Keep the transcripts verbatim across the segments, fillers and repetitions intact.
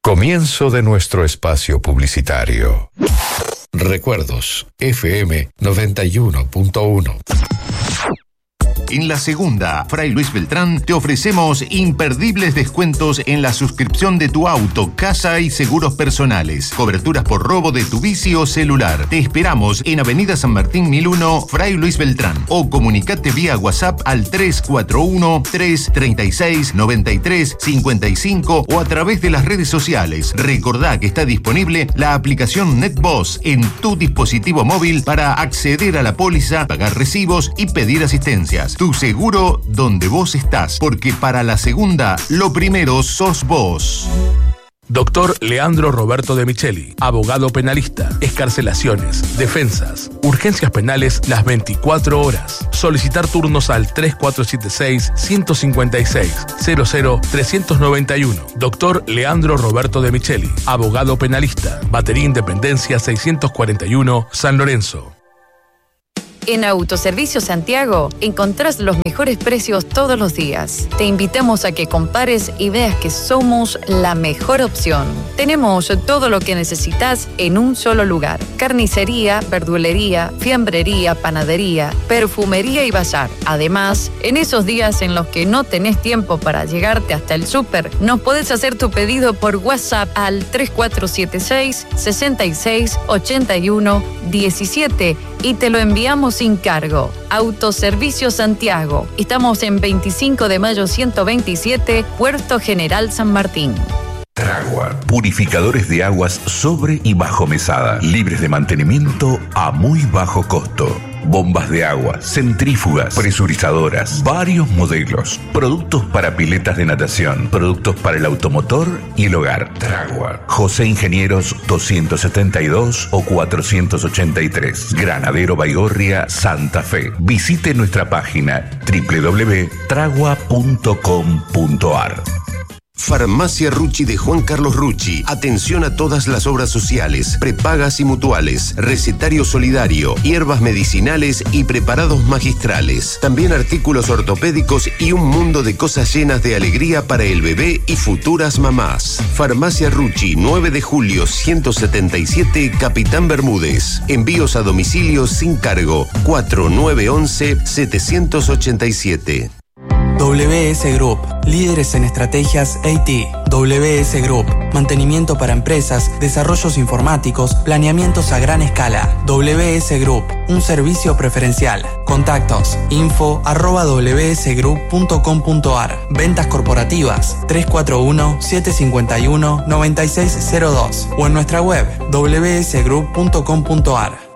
Comienzo de nuestro espacio publicitario. Recuerdos, F M noventa y uno punto uno. En la segunda, Fray Luis Beltrán, te ofrecemos imperdibles descuentos en la suscripción de tu auto, casa y seguros personales. Coberturas por robo de tu bici o celular. Te esperamos en Avenida San Martín mil uno, Fray Luis Beltrán. O comunicate vía WhatsApp al tres cuatro uno, tres tres seis, nueve tres cinco cinco o a través de las redes sociales. Recordá que está disponible la aplicación NetBoss en tu dispositivo móvil para acceder a la póliza, pagar recibos y pedir asistencias. Tu seguro donde vos estás, porque para la segunda, lo primero sos vos. Doctor Leandro Roberto de Micheli, abogado penalista, excarcelaciones, defensas, urgencias penales las veinticuatro horas. Solicitar turnos al tres cuatro siete seis, uno cinco seis, cero cero tres nueve uno. Doctor Leandro Roberto de Micheli, abogado penalista, Batería Independencia seiscientos cuarenta y uno, San Lorenzo. En Autoservicio Santiago encontrás los mejores precios todos los días. Te invitamos a que compares y veas que somos la mejor opción. Tenemos todo lo que necesitas en un solo lugar. Carnicería, verdulería, fiambrería, panadería, perfumería y bazar. Además, en esos días en los que no tenés tiempo para llegarte hasta el súper, nos podés hacer tu pedido por WhatsApp al tres cuatro siete seis, seis seis, ocho uno, uno siete y te lo enviamos sin cargo. Autoservicio Santiago. Estamos en veinticinco de mayo ciento veintisiete, Puerto General San Martín. Tragua, purificadores de aguas sobre y bajo mesada, libres de mantenimiento a muy bajo costo. Bombas de agua, centrífugas, presurizadoras, varios modelos, productos para piletas de natación, productos para el automotor y el hogar. Tragua, José Ingenieros doscientos setenta y dos o cuatrocientos ochenta y tres, Granadero Baigorria, Santa Fe. Visite nuestra página doble u doble u doble u punto tragua punto com punto a r. Farmacia Rucci de Juan Carlos Rucci. Atención a todas las obras sociales, prepagas y mutuales, recetario solidario, hierbas medicinales y preparados magistrales. También artículos ortopédicos y un mundo de cosas llenas de alegría para el bebé y futuras mamás. Farmacia Rucci, nueve de julio ciento setenta y siete, Capitán Bermúdez. Envíos a domicilio sin cargo. cuatro nueve once, setecientos ochenta y siete. W S Group, líderes en estrategias A T. W S Group, mantenimiento para empresas, desarrollos informáticos, planeamientos a gran escala. W S Group, un servicio preferencial. Contactos, info arroba w s group punto com punto a r. Ventas corporativas, tres cuatro uno, siete cinco uno, nueve seis cero dos. O en nuestra web, w s group punto com punto a r.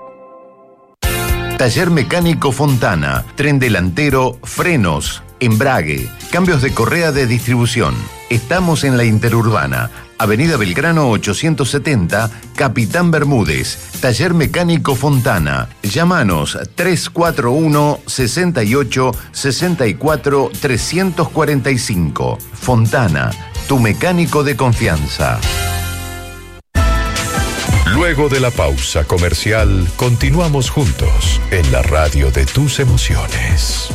Taller Mecánico Fontana, tren delantero, frenos, embrague, cambios de correa de distribución. Estamos en la Interurbana, Avenida Belgrano ochocientos setenta, Capitán Bermúdez. Taller Mecánico Fontana. Llámanos tres cuatro uno, seis ocho, seis cuatro, tres cuatro cinco. Fontana, tu mecánico de confianza. Luego de la pausa comercial, continuamos juntos en la radio de tus emociones.